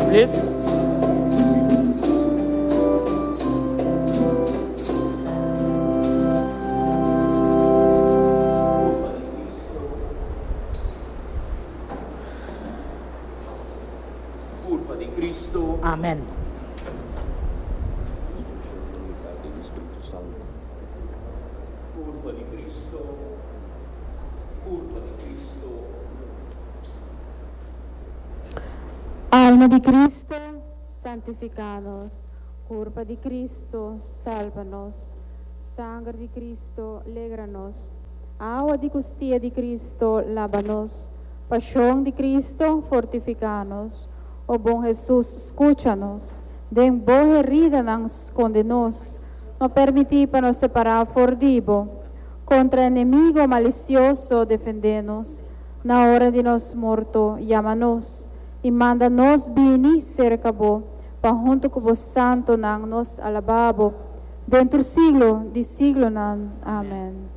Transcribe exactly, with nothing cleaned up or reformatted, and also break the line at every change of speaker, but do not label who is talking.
Ulit.
Amen.
Curva di Cristo, curva di Cristo.
Alma di Cristo, santificanos. Curva di Cristo, sálvanos. Sangre di Cristo, légranos. Agua di costilla di Cristo, lávanos. Pasión de Cristo, fortificanos. Oh bom Jesus, escúchanos. Den boa herida nos condenos. No permitir para nos separar fordivo. Contra inimigo malicioso, defendenos. Na hora de nos morto, llamanos. E manda-nos bini cerca bo. Pa junto com o santo nang nos alababo. Dentro siglo, de siglo nan. Amen.